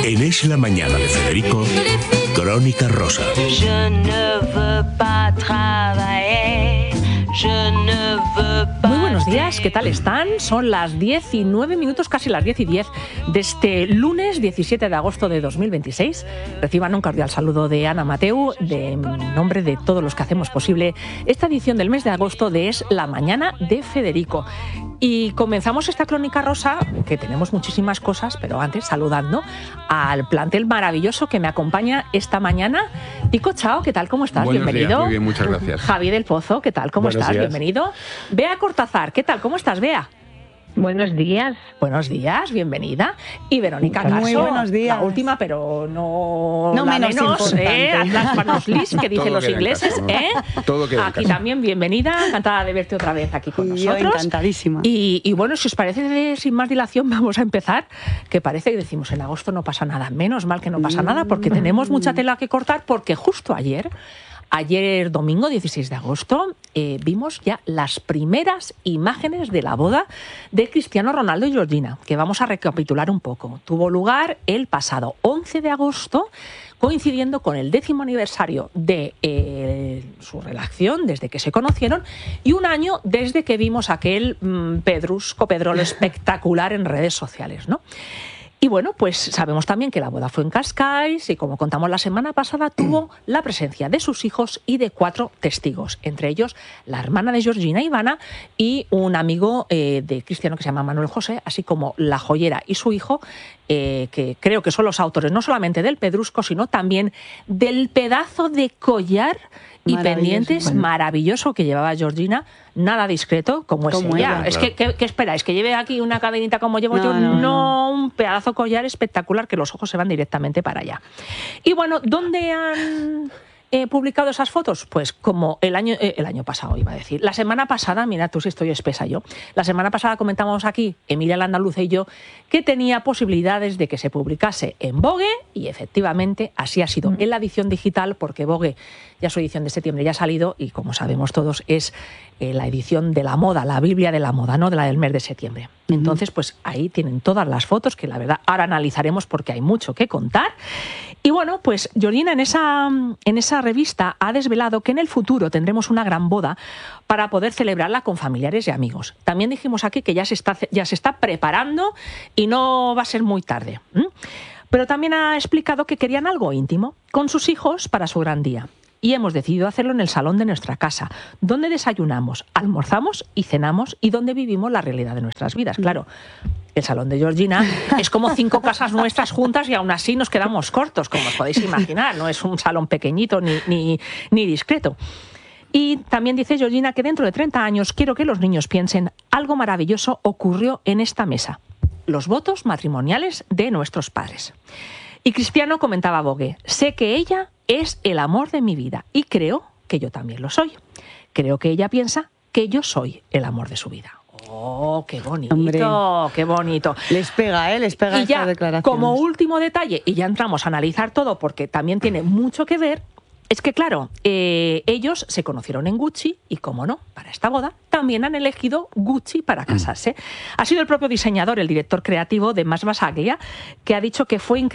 En Es la Mañana de Federico, Crónica Rosa. Muy buenos días, ¿qué tal están? Son las 19 minutos, casi las 10:10 de este lunes 17 de agosto de 2026. Reciban un cordial saludo de Ana Mateu, de nombre de todos los que hacemos posible esta edición del mes de agosto de Es la Mañana de Federico. Y comenzamos esta crónica rosa, que tenemos muchísimas cosas, pero antes saludando al plantel maravilloso que me acompaña esta mañana. Pico Chao, ¿qué tal? ¿Cómo estás? Buenos Bienvenido. días, muy bien, muchas gracias. Javi del Pozo, ¿qué tal? ¿Cómo estás? Bienvenido. Bea Cortázar, ¿qué tal? ¿Cómo estás, Bea? Buenos días. Buenos días, bienvenida. Y Verónica Caso, muy buenos días. la última, pero no la menos importante. Atlas Panos Lis, que dicen Todo los queda en ingleses. casa, Todo queda en Aquí casa. también, bienvenida. Encantada de verte otra vez aquí con nosotros. Yo encantadísima. Y bueno, si os parece, sin más dilación, vamos a empezar. Que parece que decimos, en agosto no pasa nada. Menos mal que no pasa nada, porque tenemos mucha tela que cortar, porque justo ayer, domingo 16 de agosto, vimos ya las primeras imágenes de la boda de Cristiano Ronaldo y Georgina, que vamos a recapitular un poco. Tuvo lugar el pasado 11 de agosto, coincidiendo con el 10º aniversario de su relación, desde que se conocieron, y un año desde que vimos aquel pedrolo espectacular en redes sociales, ¿no? Y bueno, pues sabemos también que la boda fue en Cascais y, como contamos la semana pasada, tuvo la presencia de sus hijos y de 4 testigos, entre ellos la hermana de Georgina, Ivana, y un amigo de Cristiano que se llama Manuel José, así como la joyera y su hijo, que creo que son los autores no solamente del pedrusco, sino también del pedazo de collar y pendientes maravilloso que llevaba Georgina, nada discreto como ese. Ella, Es que, ¿qué esperáis? ¿Que lleve aquí una cadenita como llevo yo? No, un pedazo collar espectacular que los ojos se van directamente para allá. Y bueno, ¿dónde han publicado esas fotos? Pues como el año pasado, iba a decir. La semana pasada, mira tú si estoy espesa yo, la semana pasada comentamos aquí, Emilia Landaluce y yo, que tenía posibilidades de que se publicase en Vogue, y efectivamente así ha sido en la edición digital, porque Vogue, ya su edición de septiembre ya ha salido, y como sabemos todos, es la edición de la moda, la Biblia de la moda, ¿no? De la del mes de septiembre. Entonces, pues ahí tienen todas las fotos, que la verdad ahora analizaremos porque hay mucho que contar. Y bueno, pues Georgina en esa revista ha desvelado que en el futuro tendremos una gran boda para poder celebrarla con familiares y amigos. También dijimos aquí que ya se está preparando y no va a ser muy tarde. Pero también ha explicado que querían algo íntimo con sus hijos para su gran día. Y hemos decidido hacerlo en el salón de nuestra casa, donde desayunamos, almorzamos y cenamos, y donde vivimos la realidad de nuestras vidas. Claro, el salón de Georgina es como 5 casas nuestras juntas, y aún así nos quedamos cortos, como os podéis imaginar. No es un salón pequeñito ni discreto. Y también dice Georgina que dentro de 30 años quiero que los niños piensen: algo maravilloso ocurrió en esta mesa. Los votos matrimoniales de nuestros padres. Y Cristiano comentaba a Vogue: sé que ella es el amor de mi vida y creo que yo también lo soy. Creo que ella piensa que yo soy el amor de su vida. ¡Oh, qué bonito! Hombre, ¡Qué bonito! Les pega Y esta ya, declaración. como último detalle, y ya entramos a analizar todo porque también tiene mucho que ver, es que, claro, ellos se conocieron en Gucci y, como no, para esta boda también han elegido Gucci para casarse. Ha sido el propio diseñador, el director creativo de Mas Basaglia, que ha dicho que fue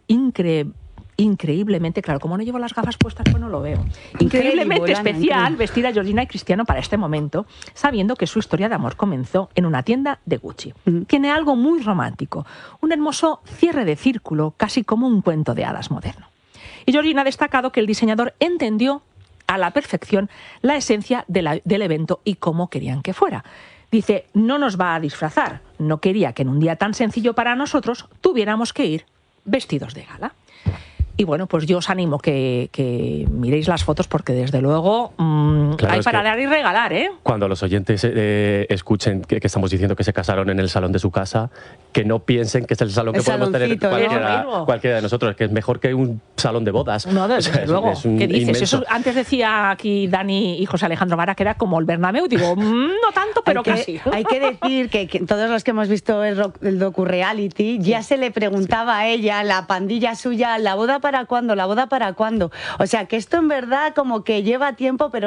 increíblemente, claro, como no llevo las gafas puestas, pues no lo veo. Increíblemente especial vestir a Georgina y Cristiano para este momento, sabiendo que su historia de amor comenzó en una tienda de Gucci. Tiene algo muy romántico, un hermoso cierre de círculo, casi como un cuento de hadas moderno. Y Georgina ha destacado que el diseñador entendió a la perfección la esencia del evento y cómo querían que fuera. Dice: no nos va a disfrazar, no quería que en un día tan sencillo para nosotros tuviéramos que ir vestidos de gala. Y bueno, pues yo os animo que miréis las fotos, porque desde luego Claro, hay para dar y regalar, ¿eh? Cuando los oyentes escuchen que estamos diciendo que se casaron en el salón de su casa, que no piensen que es el salón que podemos tener cualquiera de nosotros, que es mejor que un salón de bodas. No, desde luego. ¿Qué dices? Inmenso. Eso, antes decía aquí Dani y José Alejandro Vara que era como el Bernabéu. Digo, no tanto, pero casi. Hay que decir que todos los que hemos visto el docu-reality, ya se le preguntaba a ella, la pandilla suya, ¿la boda para cuándo? ¿La boda para cuándo? O sea, que esto en verdad como que lleva tiempo, pero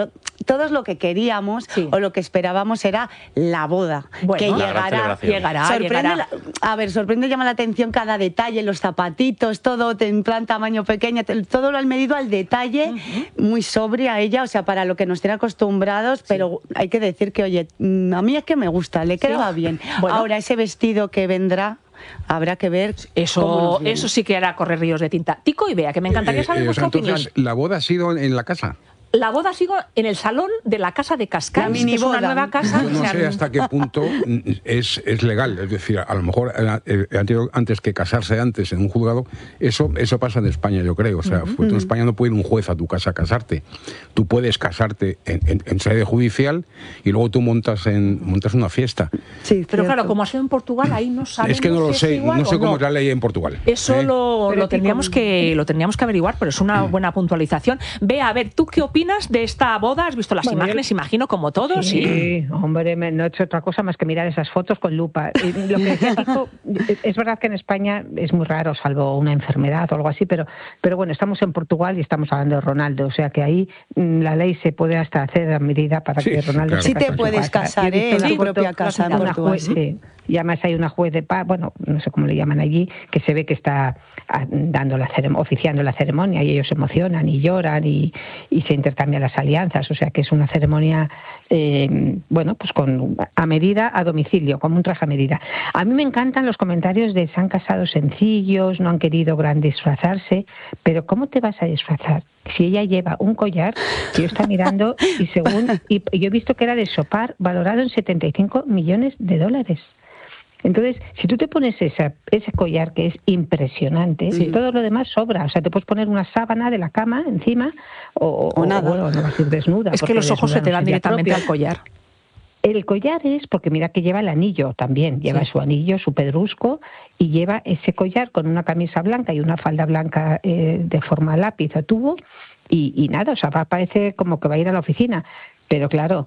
todos lo que queríamos o lo que esperábamos era la boda, que llegará. Sorprende, llama la atención cada detalle, los zapatitos, todo en plan tamaño pequeño, todo lo han medido al detalle, muy sobria ella, o sea, para lo que nos tiene acostumbrados, pero hay que decir que, oye, a mí es que me gusta, le quedaba bien. Bueno. Ahora, ese vestido que vendrá, habrá que ver eso sí que hará correr ríos de tinta. Tico y Bea, que me encantaría saber vuestra opinión. ¿La boda ha sido en la casa? La boda ha sido en el salón de la casa de Cascais, que es una nueva casa. Yo no sé hasta qué punto es legal. Es decir, a lo mejor antes que casarse antes en un juzgado, eso pasa en España, yo creo. O sea, en España no puede ir un juez a tu casa a casarte. Tú puedes casarte en sede judicial y luego tú montas una fiesta. Sí, pero claro, como ha sido en Portugal, ahí no sabemos. Es que no lo sé, no sé cómo es la ley en Portugal. Eso lo tendríamos que averiguar, pero es una buena puntualización. Bea, a ver, ¿tú qué opinas de esta boda? ¿Has visto las imágenes, imagino, como todos? Sí, hombre, no he hecho otra cosa más que mirar esas fotos con lupa. Lo que decía Tico, es verdad que en España es muy raro, salvo una enfermedad o algo así, pero bueno, estamos en Portugal y estamos hablando de Ronaldo, o sea que ahí la ley se puede hasta hacer a medida para que Ronaldo se case. Sí te puedes casar en tu propia casa en Portugal. Y además hay una juez de paz, bueno, no sé cómo le llaman allí, que se ve que está oficiando la ceremonia y ellos se emocionan y lloran y se intercambian las alianzas, o sea que es una ceremonia pues a medida, a domicilio, como un traje a medida. A mí me encantan los comentarios de se han casado sencillos, no han querido disfrazarse, pero ¿cómo te vas a disfrazar? Si ella lleva un collar, yo está mirando y yo he visto que era de Chopard, valorado en $75 millones. Entonces, si tú te pones ese collar que es impresionante, todo lo demás sobra. O sea, te puedes poner una sábana de la cama encima o nada. Bueno, no vas a ir desnuda. Es que los ojos se te van directamente al collar. El collar es porque mira que lleva el anillo también, lleva su anillo, su pedrusco, y lleva ese collar con una camisa blanca y una falda blanca de forma lápiz o tubo, y nada, o sea, parece como que va a ir a la oficina. Pero claro,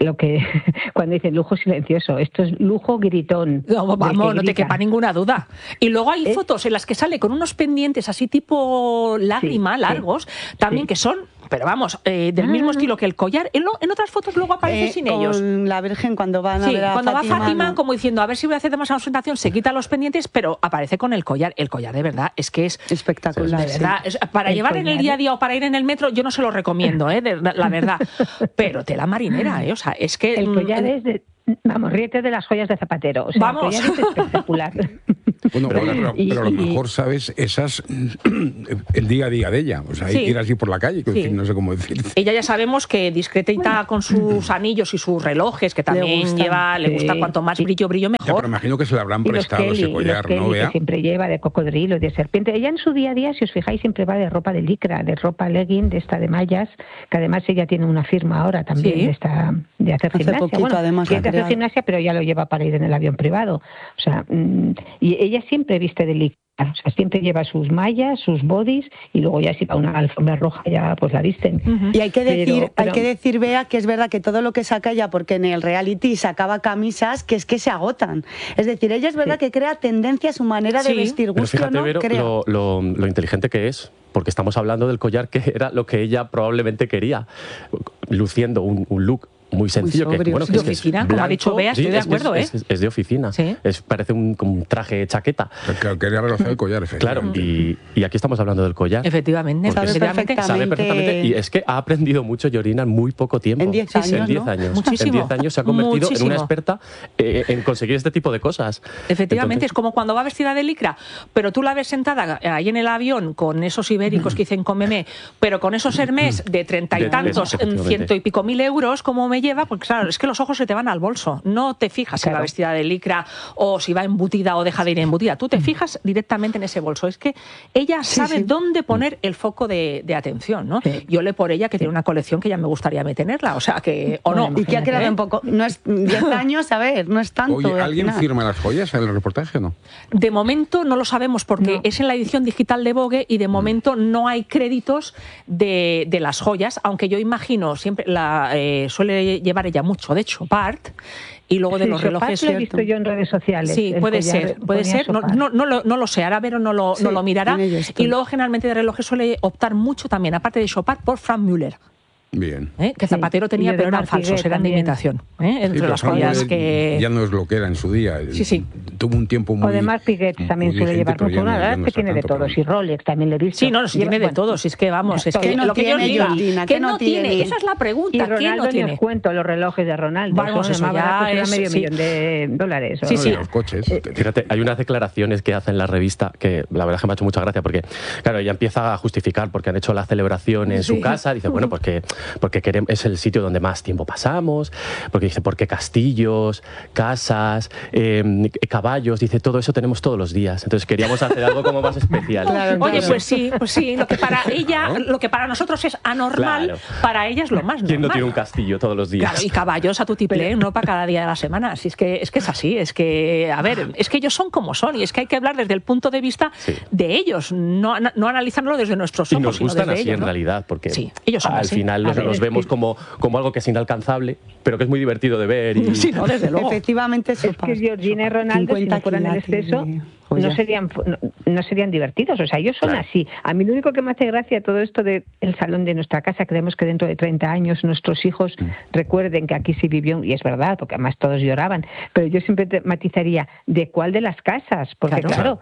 cuando dicen lujo silencioso, esto es lujo gritón. No te quepa ninguna duda. Y luego hay fotos en las que sale con unos pendientes así tipo lágrima, largos, también que son, pero vamos, del mismo estilo que el collar. En otras fotos luego aparece sin ellos. Con la Virgen cuando van a ver a cuando Fátima, va Fátima, como diciendo, a ver si voy a hacer demasiada ostentación, se quita los pendientes, pero aparece con el collar. El collar de verdad es que es espectacular. De verdad, para llevar en el día a día o para ir en el metro, yo no se lo recomiendo, la verdad. Pero tela marinera, o sea, es que el collar es de... Vamos, ríete de las joyas de Zapatero. O sea, vamos. El collar es espectacular. Bueno, pero a lo mejor sabes el día a día de ella. O sea, ir así por la calle, no sé cómo decir. Ella ya sabemos que discretita con sus anillos y sus relojes, que también le gusta cuanto más brillo mejor. Ya, pero imagino que se le habrán prestado ese collar, ¿no, Bea? Que siempre lleva de cocodrilo y de serpiente. Ella en su día a día, si os fijáis, siempre va de ropa de licra, de ropa legging, de esta de mallas, que además ella tiene una firma ahora también de hacer gimnasia. Poquito, además, hacer gimnasia, pero ya lo lleva para ir en el avión privado. O sea, y ella siempre viste de licra. O sea, siempre lleva sus mallas, sus bodies, y luego ya si va a una alfombra roja ya pues la visten. Y hay que decir, Bea, que es verdad que todo lo que saca ella, porque en el reality sacaba camisas que es que se agotan. Es decir, ella es verdad que crea tendencia a su manera de vestir. Pero fíjate, Vero, lo inteligente que es, porque estamos hablando del collar que era lo que ella probablemente quería, luciendo un look muy sencillo, muy sobrio, de oficina, como ha dicho Bea, estoy de acuerdo, es de oficina, parece como un traje chaqueta. Quería relacionar el collar, efectivamente. Claro, y aquí estamos hablando del collar. Efectivamente, sabe perfectamente. Y es que ha aprendido mucho Yorina en muy poco tiempo. En 10 años, En 10 años. Muchísimo. En 10 años se ha convertido en una experta en conseguir este tipo de cosas. Efectivamente, es como cuando va vestida de licra, pero tú la ves sentada ahí en el avión con esos ibéricos que dicen cómeme, pero con esos Hermès de 30 y tantos, 100 y pico mil euros, como me lleva, porque claro, es que los ojos se te van al bolso. No te fijas si va vestida de licra o si va embutida o deja de ir embutida. Tú te fijas directamente en ese bolso. Es que ella sabe dónde poner el foco de atención, ¿no? Sí. Yo le por ella que tiene una colección que ya me gustaría tenerla, o sea que, o no. Y que ha quedado un poco, no es 10 años, a ver, no es tanto. Oye, ¿alguien firma las joyas en el reportaje o no? De momento no lo sabemos porque es en la edición digital de Vogue y de momento no hay créditos de las joyas, aunque yo imagino, siempre suele llevar ella mucho de Chopard y luego de los relojes. Lo he visto yo en redes sociales. Sí, puede ser. No lo sé, ahora Vero no lo mirará. Y luego generalmente de relojes suele optar mucho también, aparte de Chopard, por Frank Müller. Bien. Que Zapatero tenía, pero eran falsos, eran de imitación. Entre las joyas que... Ya no es lo que era en su día. Sí. Tuvo un tiempo muy... O de Marc Piguet también suele llevar mucho. Una verdad es que tiene de todos. Y Rolex también le he visto. Sí, tiene de todos. Es que vamos, es que lo que yo diga, ¿qué no tiene? Esa es la pregunta. Y Ronaldo, ¿qué no tiene? Os cuento los relojes de Ronaldo. Vamos, eso ya es medio millón de dólares. Sí. Los coches. Fíjate, hay unas declaraciones que hace en la revista que la verdad es que me ha hecho mucha gracia porque, claro, ella empieza a justificar porque han hecho la celebración en su casa. Dice, bueno, porque es el sitio donde más tiempo pasamos, porque dice, porque castillos, casas, caballos, dice, todo eso tenemos todos los días. Entonces queríamos hacer algo como más especial. Claro. Oye, pues sí, lo que para ella, lo que para nosotros es anormal, para ella es lo más normal. ¿Quién no tiene un castillo todos los días? Claro, y caballos a tutiplé, no para cada día de la semana. Si es que es así, es que, a ver, es que ellos son como son y es que hay que hablar desde el punto de vista de ellos, no analizarlo desde nuestros ojos. Y nos gustan así ellos, en realidad, porque ellos son al así. final los vemos como algo que es inalcanzable, pero que es muy divertido de ver. Y... Sí, no, desde luego. Efectivamente, es que Georgina y Ronaldo, si no fueran el exceso, no serían divertidos. O sea, ellos son así. A mí lo único que me hace gracia todo esto del salón de nuestra casa, creemos que dentro de 30 años nuestros hijos recuerden que aquí se vivió, y es verdad, porque además todos lloraban, pero yo siempre matizaría, ¿de cuál de las casas? Porque claro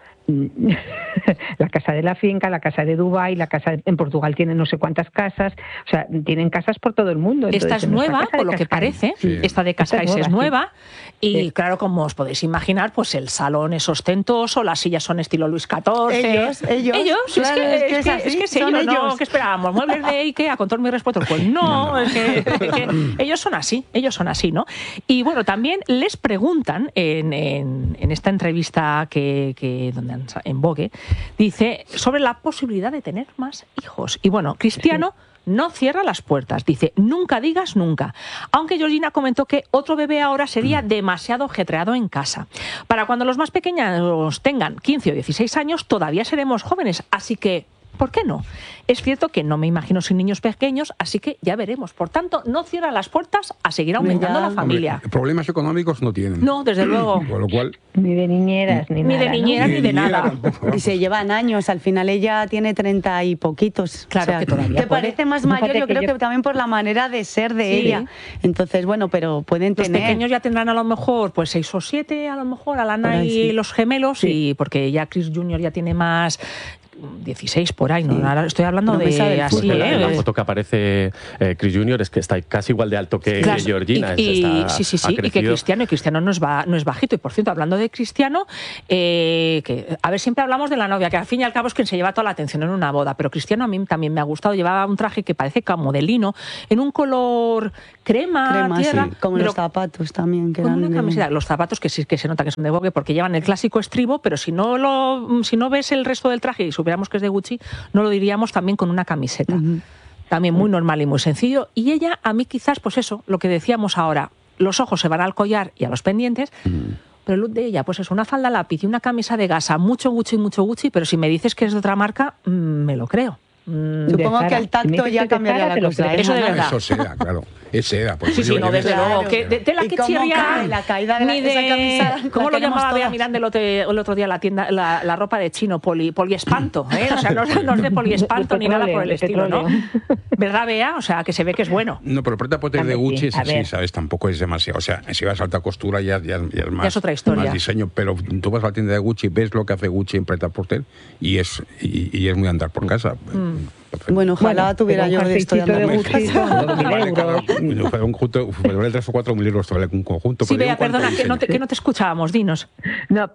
la casa de la finca, la casa de Dubái, la casa en Portugal tiene no sé cuántas casas, o sea, tienen casas por todo el mundo. Entonces, esta es nueva, por lo que parece, esta de Cascais es nueva, y claro, como os podéis imaginar, pues el salón es ostentoso, las sillas son estilo Luis XIV. Ellos, claro, es que son ellos. ¿No? ¿Qué esperábamos? ¿Muebles de Ikea? Con todos mis respetos. Pues no, es que ellos son así, ¿no? Y bueno, también les preguntan en esta entrevista donde en Vogue, dice sobre la posibilidad de tener más hijos. Y bueno, Cristiano no cierra las puertas, dice, nunca digas nunca. Aunque Georgina comentó que otro bebé ahora sería demasiado ajetreado en casa. Para cuando los más pequeños tengan 15 o 16 años, todavía seremos jóvenes, así que ¿por qué no? Es cierto que no me imagino sin niños pequeños, así que ya veremos. Por tanto, no cierra las puertas a seguir aumentando la familia. Problemas económicos no tienen. No, desde luego. Con lo cual... Ni de niñeras, ni nada. Ni de niñeras, ni de nada. Y se llevan años. Al final ella tiene 30 y poquitos. Claro, o sea, que todavía te parece más mayor, yo creo que también por la manera de ser de ella. Entonces, bueno, pero pueden tener... Los pequeños ya tendrán a lo mejor pues 6 o 7, a lo mejor, Alana y los gemelos, y porque ya Chris Jr. ya tiene más... 16 por ahí, ¿no? Ahora estoy hablando de así, La foto que aparece Chris Jr. es que está casi igual de alto que Georgina. Y que Cristiano no es bajito. Y por cierto, hablando de Cristiano, que a ver, siempre hablamos de la novia, que al fin y al cabo es quien se lleva toda la atención en una boda, pero Cristiano a mí también me ha gustado. Llevaba un traje que parece como de lino, en un color crema tierra. Sí, como los zapatos también. Que con una camiseta. Los zapatos que sí que se nota que son de Vogue porque llevan el clásico estribo, pero si no ves el resto del traje y supiéramos que es de Gucci, no lo diríamos, también con una camiseta. También muy normal y muy sencillo. Y ella, a mí quizás, pues eso, lo que decíamos ahora, los ojos se van al collar y a los pendientes, pero el look de ella, pues es una falda lápiz y una camisa de gasa, mucho Gucci, pero si me dices que es de otra marca, me lo creo. Supongo que el tacto ya cambiaría la cosa. Eso de verdad. Eso seda, claro. Es seda. Sí, desde luego. De la que chirría, la caída de esa camisa. ¿Cómo lo llamaba Bea Miranda el otro día la tienda, la ropa de chino? Poliespanto, ¿eh? O sea, no es de poliespanto ni nada por el estilo, ¿no? ¿Verdad, Bea? O sea, que se ve que es bueno. No, pero preta-poter de Gucci es así, ¿sabes? Tampoco es demasiado. O sea, si vas a alta costura ya es más. Ya es otra historia. Más diseño, pero tú vas a la tienda de Gucci, ves lo que hace Gucci en preta-poter y es muy andar por casa. Bueno, ojalá tuviera yo de esto de Gucci son 2.000 euros. Un conjunto, vale 3 o 4 mil euros un conjunto. Sí, Bea, perdona, que no te escuchábamos, dinos. No.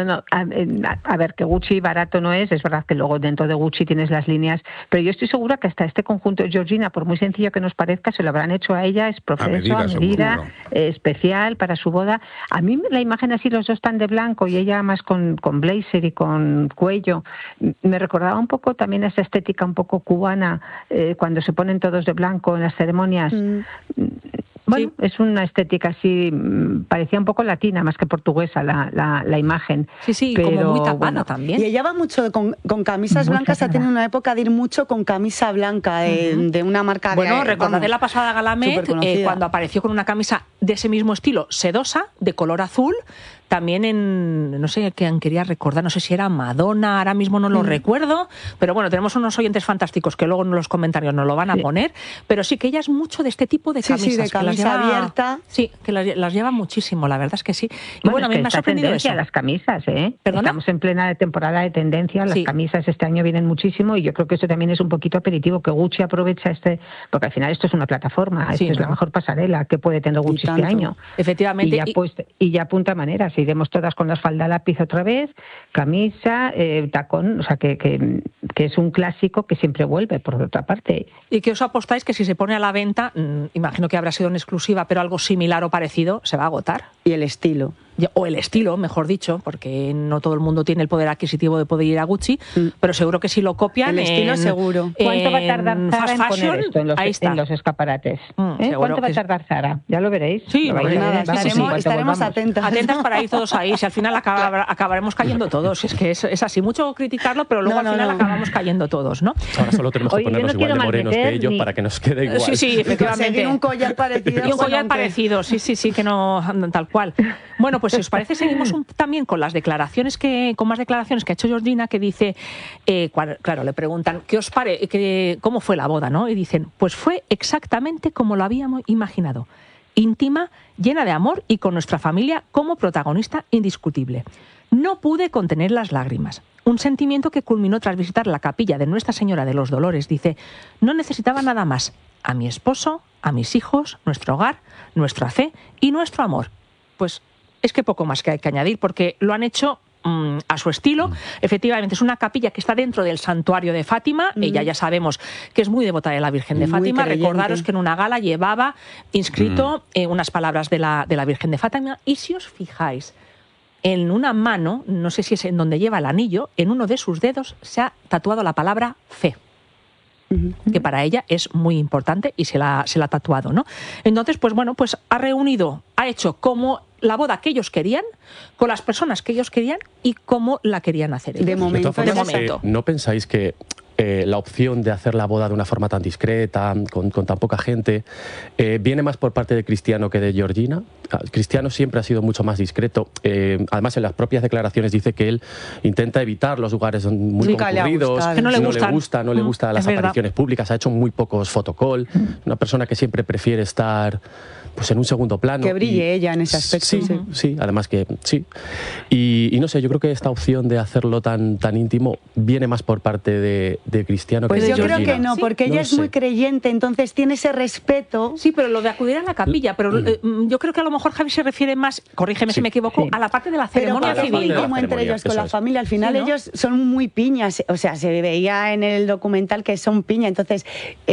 A ver, que Gucci barato no es verdad que luego dentro de Gucci tienes las líneas, pero yo estoy segura que hasta este conjunto de Georgina, por muy sencillo que nos parezca, se lo habrán hecho a ella, es proceso, a medida especial para su boda. A mí la imagen así, los dos tan de blanco y ella más con blazer y con cuello, me recordaba un poco también esa estética un poco cubana, cuando se ponen todos de blanco en las ceremonias. Bueno, es una estética así, parecía un poco latina más que portuguesa la imagen. Sí, pero, como muy tapada también. Y ella va mucho con camisas blancas, ha tenido una época de ir mucho con camisa blanca de una marca. Bueno, recordad la pasada Gala Met, cuando apareció con una camisa de ese mismo estilo, sedosa, de color azul, también en, no sé qué quería recordar, no sé si era Madonna, ahora mismo no lo recuerdo, pero bueno, tenemos unos oyentes fantásticos que luego en los comentarios nos lo van a poner, pero sí que ella es mucho de este tipo de camisas. Sí, de camisa abierta. Sí, que las lleva muchísimo, la verdad es que sí. Y bueno, a mí me ha sorprendido eso. Las camisas, ¿eh? ¿Perdona? Estamos en plena temporada de tendencia, las camisas este año vienen muchísimo y yo creo que esto también es un poquito aperitivo, que Gucci aprovecha porque al final esto es una plataforma, esto es la mejor pasarela que puede tener Gucci este año. Efectivamente. Y ya apunta maneras, iremos todas con las falda lápiz otra vez, camisa, tacón, o sea que es un clásico que siempre vuelve, por otra parte. ¿Y qué os apostáis que si se pone a la venta, imagino que habrá sido en exclusiva, pero algo similar o parecido, se va a agotar? Y el estilo. O el estilo, mejor dicho, porque no todo el mundo tiene el poder adquisitivo de poder ir a Gucci, pero seguro que si lo copian... El estilo seguro. ¿Cuánto va a tardar Zara en poner esto en los escaparates? ¿Cuánto va a tardar Zara? Ya lo veréis. Sí, estaremos atentas. Atentas para ir todos ahí, si al final acabaremos cayendo todos. Es que es así, mucho criticarlo, pero luego al final acabamos cayendo todos, ¿no? Ahora solo tenemos que ponernos igual de morenos que ellos para que nos quede igual. Sí, efectivamente. Un collar parecido. Y un collar parecido, sí, que no tal cual. Bueno, pues si os parece, seguimos también con las declaraciones con más declaraciones que ha hecho Georgina, que dice, claro, le preguntan, ¿cómo fue la boda, no? Y dicen, pues fue exactamente como lo habíamos imaginado, íntima, llena de amor y con nuestra familia como protagonista indiscutible. No pude contener las lágrimas. Un sentimiento que culminó tras visitar la capilla de Nuestra Señora de los Dolores. Dice, no necesitaba nada más. A mi esposo, a mis hijos, nuestro hogar, nuestra fe y nuestro amor. Pues es que poco más que hay que añadir, porque lo han hecho a su estilo. Efectivamente, es una capilla que está dentro del santuario de Fátima. Ella ya sabemos que es muy devota de la Virgen de Fátima. Recordaros que en una gala llevaba inscrito unas palabras de la Virgen de Fátima. Y si os fijáis, en una mano, no sé si es en donde lleva el anillo, en uno de sus dedos se ha tatuado la palabra fe, que para ella es muy importante y se la ha tatuado, ¿no? Entonces, pues bueno, pues ha hecho como la boda que ellos querían, con las personas que ellos querían y cómo la querían hacer ellos. De momento. ¿No pensáis que la opción de hacer la boda de una forma tan discreta, con tan poca gente, viene más por parte de Cristiano que de Georgina? Cristiano siempre ha sido mucho más discreto. Además, en las propias declaraciones dice que él intenta evitar los lugares muy concurridos, que no le gusta las apariciones públicas, ha hecho muy pocos photocall, una persona que siempre prefiere estar pues en un segundo plano. Que brille ella en ese aspecto. Sí, además que sí. Y no sé, yo creo que esta opción de hacerlo tan íntimo viene más por parte de Cristiano que de Georgina. Pues yo creo que no, porque ella es muy creyente, entonces tiene ese respeto. Sí, pero lo de acudir a la capilla, pero yo creo que a lo mejor Javi se refiere más, corrígeme si me equivoco, a la parte de la ceremonia civil. Como entre ellos, con la familia, al final ellos son muy piñas, o sea, se veía en el documental que son piña, entonces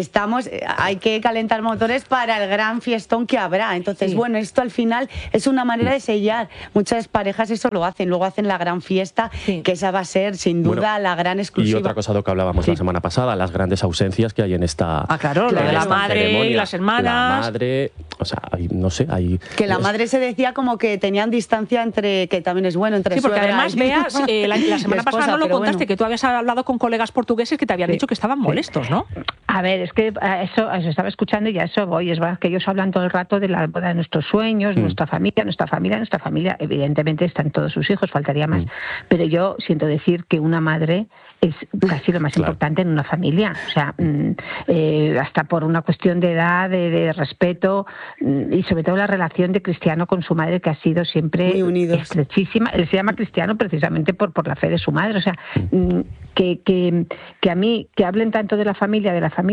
hay que calentar motores para el gran fiestón que habrá. Entonces, bueno, esto al final es una manera de sellar. Muchas parejas eso lo hacen, luego hacen la gran fiesta, que esa va a ser sin duda la gran exclusiva. Y otra cosa de lo que hablábamos la semana pasada, las grandes ausencias que hay en esta claro, lo de la madre y las hermanas. La madre, o sea, no sé, hay... Que la madre se decía como que tenían distancia que también es bueno, entre porque además, veas, la semana pasada no lo contaste, que tú habías hablado con colegas portugueses que te habían dicho que estaban molestos, ¿no? A ver, es que eso estaba escuchando y a eso voy. Es verdad que ellos hablan todo el rato de la boda de nuestros sueños, nuestra familia. Evidentemente están todos sus hijos, faltaría más. Pero yo siento decir que una madre es casi lo más importante en una familia. O sea, hasta por una cuestión de edad, de respeto y sobre todo la relación de Cristiano con su madre, que ha sido siempre estrechísima. Él se llama Cristiano precisamente por la fe de su madre. O sea, que a mí, que hablen tanto de la familia,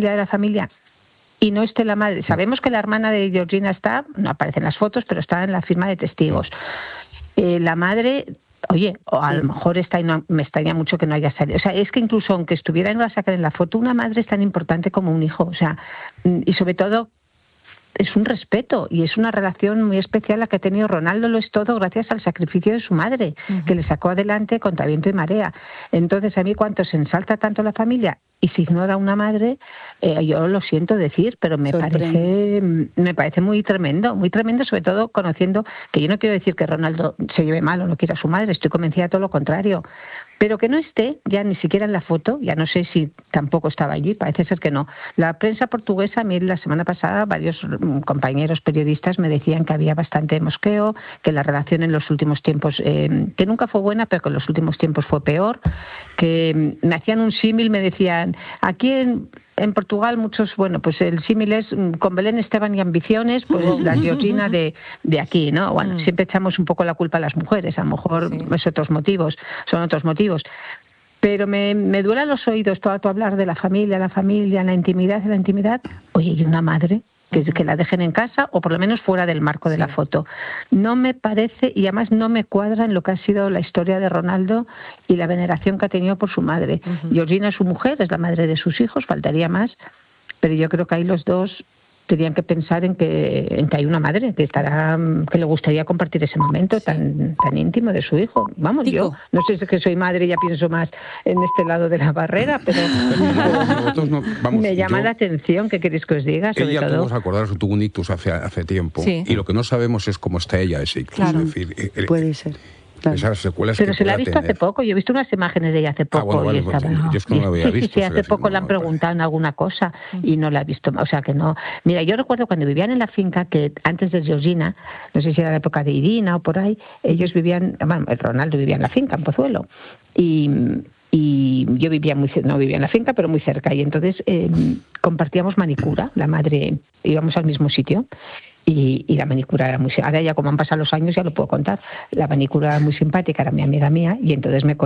y no esté la madre. Sabemos que la hermana de Georgina no aparece en las fotos, pero está en la firma de testigos. La madre, oye, o a lo mejor está y no, me extraña mucho que no haya salido. O sea, es que incluso aunque estuviera y no la sacan en la foto, una madre es tan importante como un hijo. O sea, y sobre todo es un respeto y es una relación muy especial la que ha tenido. Ronaldo lo es todo gracias al sacrificio de su madre, que le sacó adelante contra viento y marea. Entonces, a mí cuando se ensalza tanto la familia, y se ignora a una madre, yo lo siento decir, pero me parece muy tremendo, sobre todo conociendo que yo no quiero decir que Ronaldo se lleve mal o no quiera a su madre, estoy convencida de todo lo contrario, pero que no esté ya ni siquiera en la foto, ya no sé si tampoco estaba allí, parece ser que no. La prensa portuguesa, a mí la semana pasada varios compañeros periodistas me decían que había bastante mosqueo, que la relación en los últimos tiempos, que nunca fue buena, pero que en los últimos tiempos fue peor, que me hacían un símil, me decían, aquí en Portugal muchos, bueno, pues el símil es con Belén Esteban y ambiciones, pues la Georgina de aquí, ¿no? Bueno, siempre echamos un poco la culpa a las mujeres, a lo mejor son otros motivos. Pero me duelen los oídos todo hablar de la familia, la intimidad. Oye, ¿y una madre? Que la dejen en casa o por lo menos fuera del marco de la foto. No me parece, y además no me cuadra en lo que ha sido la historia de Ronaldo y la veneración que ha tenido por su madre. Georgina es su mujer, es la madre de sus hijos, faltaría más, pero yo creo que ahí los dos tenían que pensar en que hay una madre que le gustaría compartir ese momento tan íntimo de su hijo. Vamos, Tico. Yo no sé si es que soy madre y ya pienso más en este lado de la barrera, pero me llama la atención. ¿Qué queréis que os diga? Sobre todo, todos acordaros que tuvo un ictus hace tiempo, y lo que no sabemos es cómo está ella ese ictus. Claro. Es decir, puede ser. Claro. Esas secuelas pero que se la ha visto hace poco, yo he visto unas imágenes de ella hace poco. Yo es que no la había visto. Sí, hace poco le han preguntado en alguna cosa y no la he visto, o sea que no. Mira, yo recuerdo cuando vivían en la finca, que antes de Georgina, no sé si era la época de Irina o por ahí, ellos vivían, bueno, Ronaldo vivía en la finca, en Pozuelo, y yo no vivía en la finca, pero muy cerca, y entonces compartíamos manicura, la madre, íbamos al mismo sitio. Y la manicura era muy... Ahora ya como han pasado los años ya lo puedo contar. La manicura era muy simpática, era mi amiga mía, y entonces me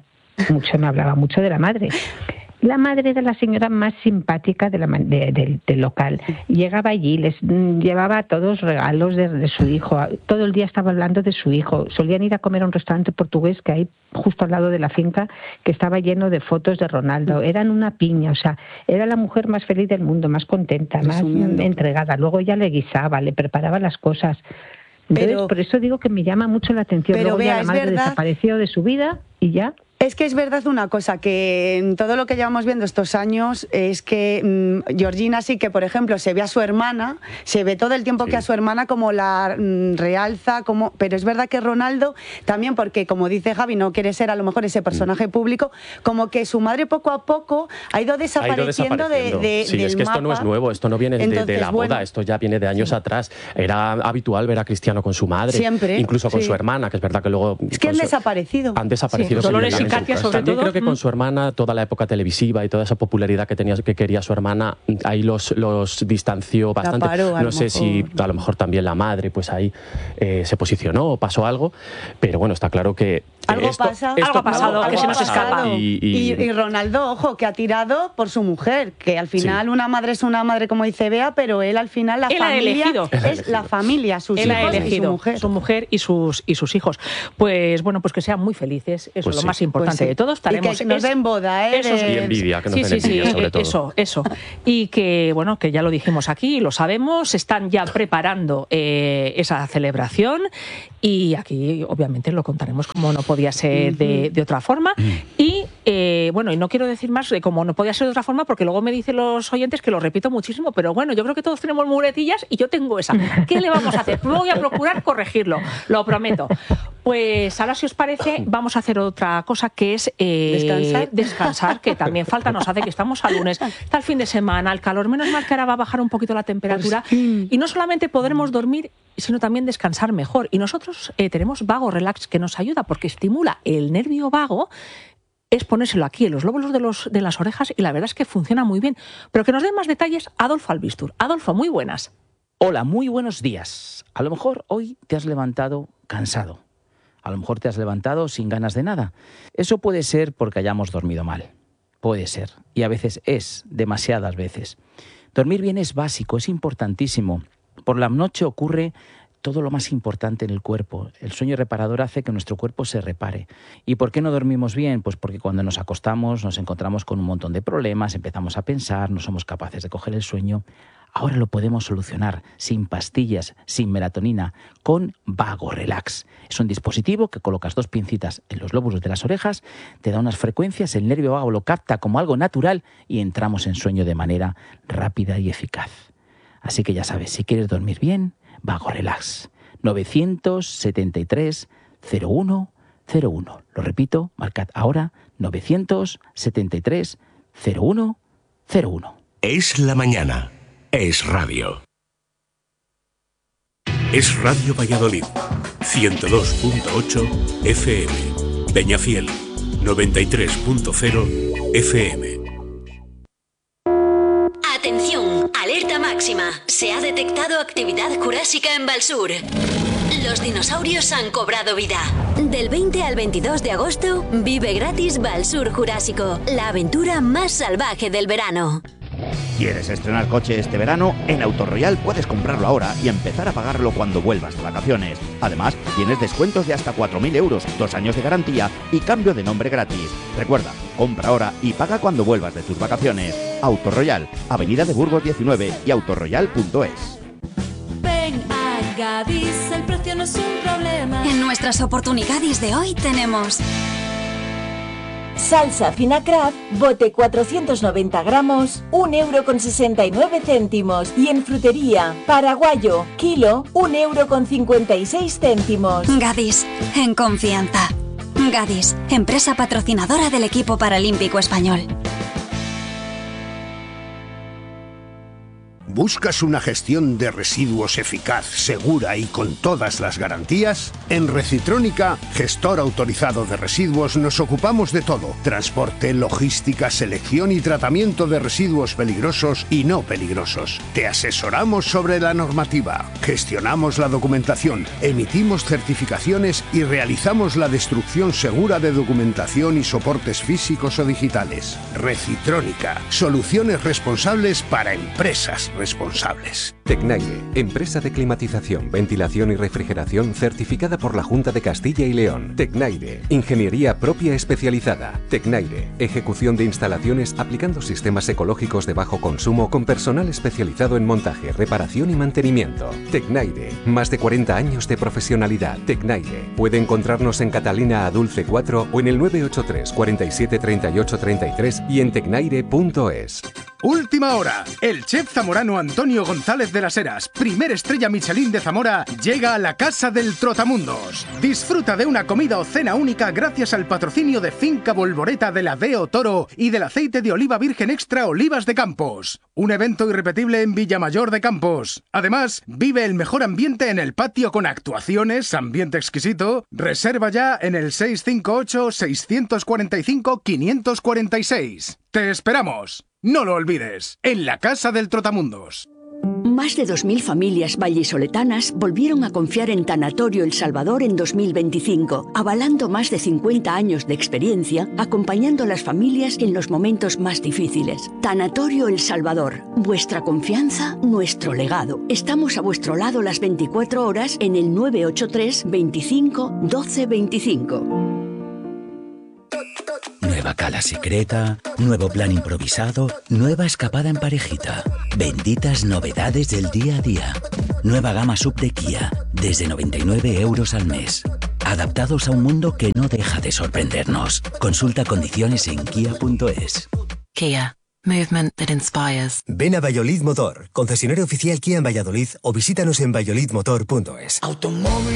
hablaba mucho de la madre. La madre era la señora más simpática del local. Llegaba allí, les llevaba todos regalos de su hijo. Todo el día estaba hablando de su hijo. Solían ir a comer a un restaurante portugués que hay justo al lado de la finca, que estaba lleno de fotos de Ronaldo. Eran una piña, o sea, era la mujer más feliz del mundo, más contenta, más entregada. Luego ella le guisaba, le preparaba las cosas. Entonces, por eso digo que me llama mucho la atención. Pero luego ya la madre desapareció de su vida y ya... Es que es verdad una cosa, que en todo lo que llevamos viendo estos años es que Georgina sí que, por ejemplo, se ve a su hermana, se ve todo el tiempo que a su hermana como la realza, pero es verdad que Ronaldo también, porque como dice Javi, no quiere ser a lo mejor ese personaje público, como que su madre poco a poco ha ido desapareciendo Sí, es que esto no es nuevo, esto no viene de la boda, esto ya viene de años atrás. Era habitual ver a Cristiano con su madre, siempre, incluso con su hermana, que es verdad que luego... Es que han desaparecido. Dolores y Katia, sobre todo. Creo que con su hermana, toda la época televisiva y toda esa popularidad que quería su hermana, ahí los distanció bastante. No sé si a lo mejor también la madre, pues ahí se posicionó o pasó algo, pero bueno, está claro que algo ha pasado, que se nos escapa. Y Ronaldo, ojo, que ha tirado por su mujer, que al final una madre es una madre, como dice Bea, pero él al final la familia, sus hijos y su mujer. Y sus hijos. Pues bueno, pues que sean muy felices, eso es lo más importante de todo. Estaremos, y que nos den boda, y envidia, que nos den envidia, sobre todo. Eso. Y que, bueno, que ya lo dijimos aquí, lo sabemos, están ya preparando esa celebración y aquí, obviamente, lo contaremos como no podía ser de otra forma. Y, bueno, y no quiero decir más de cómo no podía ser de otra forma, porque luego me dicen los oyentes que lo repito muchísimo, pero bueno, yo creo que todos tenemos muletillas y yo tengo esa. ¿Qué le vamos a hacer? Voy a procurar corregirlo, lo prometo. Pues ahora, si os parece, vamos a hacer otra cosa, que es descansar, que también falta nos hace, que estamos a lunes, está el fin de semana, el calor, menos mal que ahora va a bajar un poquito la temperatura y no solamente podremos dormir, sino también descansar mejor. Y nosotros tenemos Vago Relax, que nos ayuda porque estimula el nervio vago, es ponérselo aquí en los lóbulos de las orejas y la verdad es que funciona muy bien. Pero que nos den más detalles Adolfo Albistur. Adolfo, muy buenas. Hola, muy buenos días. A lo mejor hoy te has levantado cansado. A lo mejor te has levantado sin ganas de nada. Eso puede ser porque hayamos dormido mal. Puede ser. Y a veces demasiadas veces. Dormir bien es básico, es importantísimo. Por la noche ocurre todo lo más importante en el cuerpo. El sueño reparador hace que nuestro cuerpo se repare. ¿Y por qué no dormimos bien? Pues porque cuando nos acostamos nos encontramos con un montón de problemas, empezamos a pensar, no somos capaces de coger el sueño. Ahora lo podemos solucionar sin pastillas, sin melatonina, con Vago Relax. Es un dispositivo que colocas 2 pincitas en los lóbulos de las orejas, te da unas frecuencias, el nervio vago lo capta como algo natural y entramos en sueño de manera rápida y eficaz. Así que ya sabes, si quieres dormir bien, Vago Relax. 973 01 01. Lo repito, marcad ahora 973 01 01. Es la mañana. Es radio. Es Radio Valladolid. 102.8 FM. Peñafiel. 93.0 FM. Atención, alerta máxima. Se ha detectado actividad jurásica en Valsur. Los dinosaurios han cobrado vida. Del 20 al 22 de agosto, vive gratis Valsur Jurásico, la aventura más salvaje del verano. ¿Quieres estrenar coche este verano? En Autorroyal puedes comprarlo ahora y empezar a pagarlo cuando vuelvas de vacaciones. Además, tienes descuentos de hasta 4.000 euros, 2 años de garantía y cambio de nombre gratis. Recuerda, compra ahora y paga cuando vuelvas de tus vacaciones. Autorroyal, Avenida de Burgos 19 y autorroyal.es. Ven a Gadis, el precio no es un problema. En nuestras oportunidades de hoy tenemos... Salsa fina Kraft, bote 490 gramos, 1,69 €. Y en frutería, paraguayo, kilo, 1,56 €. Gadis, en confianza. Gadis, empresa patrocinadora del equipo paralímpico español. ¿Buscas una gestión de residuos eficaz, segura y con todas las garantías? En Recitrónica, gestor autorizado de residuos, nos ocupamos de todo: transporte, logística, selección y tratamiento de residuos peligrosos y no peligrosos. Te asesoramos sobre la normativa, gestionamos la documentación, emitimos certificaciones y realizamos la destrucción segura de documentación y soportes físicos o digitales. Recitrónica, soluciones responsables para empresas responsables. Tecnaire, empresa de climatización, ventilación y refrigeración certificada por la Junta de Castilla y León. Tecnaire, ingeniería propia especializada. Tecnaire, ejecución de instalaciones aplicando sistemas ecológicos de bajo consumo con personal especializado en montaje, reparación y mantenimiento. Tecnaire, más de 40 años de profesionalidad. Tecnaire, puede encontrarnos en Catalina Adulce 4 o en el 983 47 38 33 y en tecnaire.es. Última hora. El chef zamorano Antonio González de las Heras, primer estrella Michelin de Zamora, llega a la Casa del Trotamundos. Disfruta de una comida o cena única gracias al patrocinio de Finca Volvoreta de la Deo Toro y del aceite de oliva virgen extra Olivas de Campos. Un evento irrepetible en Villamayor de Campos. Además, vive el mejor ambiente en el patio con actuaciones, ambiente exquisito. Reserva ya en el 658-645-546. ¡Te esperamos! No lo olvides, en la Casa del Trotamundos. Más de 2.000 familias vallisoletanas volvieron a confiar en Tanatorio El Salvador en 2025, avalando más de 50 años de experiencia, acompañando a las familias en los momentos más difíciles. Tanatorio El Salvador, vuestra confianza, nuestro legado. Estamos a vuestro lado las 24 horas en el 983 25 12 25. Nueva cala secreta, nuevo plan improvisado, nueva escapada en parejita. Benditas novedades del día a día. Nueva gama sub de Kia, desde 99 € al mes. Adaptados a un mundo que no deja de sorprendernos. Consulta condiciones en kia.es. Kia. Movement that inspires. Ven a Valladolid Motor, concesionario oficial Kia en Valladolid, o visítanos en valladolidmotor.es.